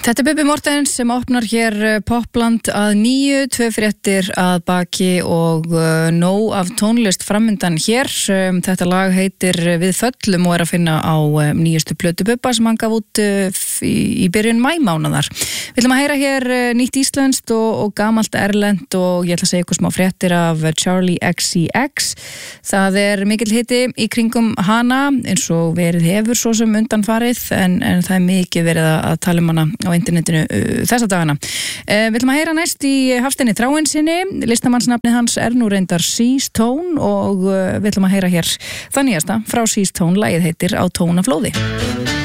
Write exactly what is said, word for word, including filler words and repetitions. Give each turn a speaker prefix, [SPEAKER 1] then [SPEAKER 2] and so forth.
[SPEAKER 1] Þetta er Bubbi Mortens sem opnar hér Popland að níu, tvö fréttir að baki og uh, nóg af tónlist framundan hér. Um, þetta lag heitir Við föllum og er að finna á um, nýjustu plötu Bubba sem hann gaf út uh, í, í byrjun maímánaðar. Við ætlum að heyra hér uh, nýtt íslenskt og, og gamalt erlent og ég ætla að segja ykkur smá fréttir af Charli X C X. Það er mikill hiti í kringum hana eins og verið hefur svo sem undanfarið en, en það er mikið verið að tala um hana á internetinu uh, þessa dagana. Uh, við ætlum að heyra næst í Hafsteini Þráinssyni, listamannsnafnið hans er nú reyndar Seas Tone og uh, við ætlum að heyra hér það nýjasta frá Seas Tone, lagið heitir Á tónaflóði.